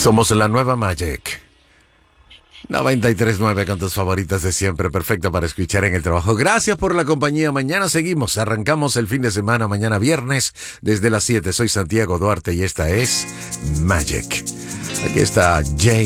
Somos la nueva Magic 93.9 con tus favoritas de siempre, perfecto para escuchar en el trabajo. Gracias por la compañía. Mañana seguimos, arrancamos el fin de semana, mañana viernes desde las 7. Soy Santiago Duarte y esta es Magic. Aquí está Jay